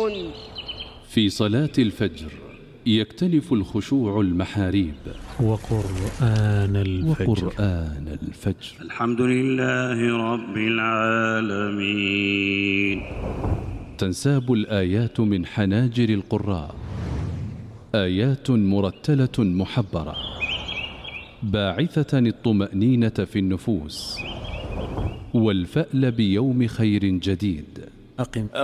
في صلاة الفجر يكتنف الخشوع المحاريب. وقرآن الفجر. الحمد لله رب العالمين. تنساب الآيات من حناجر القراء، آيات مرتلة محبرة باعثة الطمأنينة في النفوس والفأل بيوم خير جديد.